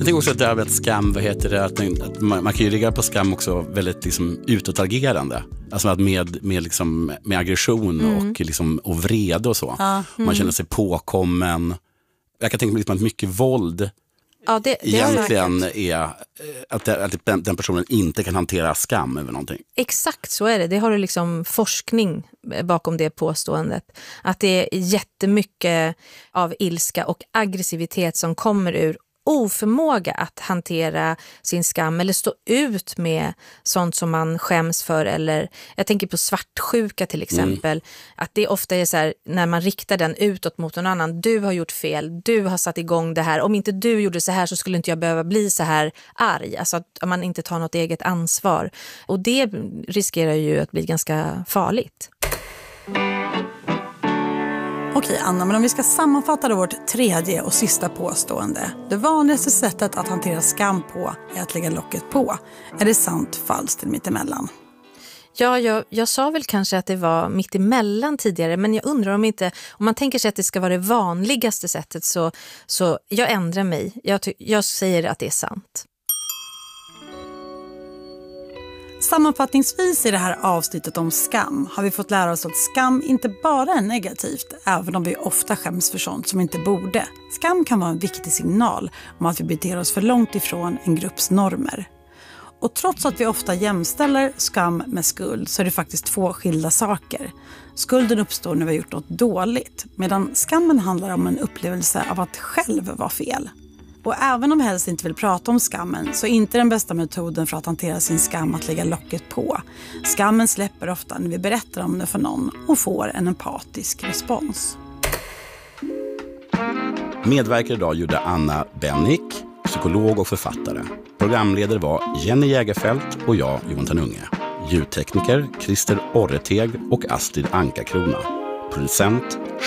tycker också att det här med skam, vad heter det, att man kan ju ligga på skam också väldigt liksom utåtagerande. Alltså att med aggression och liksom och vrede och så. Man känner sig påkommen. Jag kan tänka mig liksom att mycket våld det egentligen är att den personen inte kan hantera skam över någonting. Exakt så är det. Det har du liksom forskning bakom det påståendet. Att det är jättemycket av ilska och aggressivitet som kommer ur oförmåga att hantera sin skam eller stå ut med sånt som man skäms för. Eller jag tänker på svartsjuka till exempel. Att det ofta är så här, när man riktar den utåt mot någon annan. Du har gjort fel, du har satt igång det här. Om inte du gjorde så här så skulle inte jag behöva bli så här arg. Alltså att man inte tar något eget ansvar. Och det riskerar ju att bli ganska farligt. Okej Anna, men om vi ska sammanfatta då vårt tredje och sista påstående. Det vanligaste sättet att hantera skam på är att lägga locket på. Är det sant, falskt eller mittemellan? Ja, jag sa väl kanske att det var mittemellan tidigare, men jag undrar om man tänker sig att det ska vara det vanligaste sättet så jag ändrar mig. Jag säger att det är sant. Sammanfattningsvis i det här avsnittet om skam har vi fått lära oss att skam inte bara är negativt, även om vi ofta skäms för sånt som inte borde. Skam kan vara en viktig signal om att vi beter oss för långt ifrån en grupps normer. Och trots att vi ofta jämställer skam med skuld så är det faktiskt två skilda saker. Skulden uppstår när vi har gjort något dåligt, medan skammen handlar om en upplevelse av att själv vara fel. Och även om vi helst inte vill prata om skammen så är inte den bästa metoden för att hantera sin skam att lägga locket på. Skammen släpper ofta när vi berättar om det för någon och får en empatisk respons. Medverkar idag gjorde Anna Bennick, psykolog och författare. Programledare var Jenny Jägerfält och jag, Johan Tanunge. Ljudtekniker Christer Orreteg och Astrid Ankakrona. Producent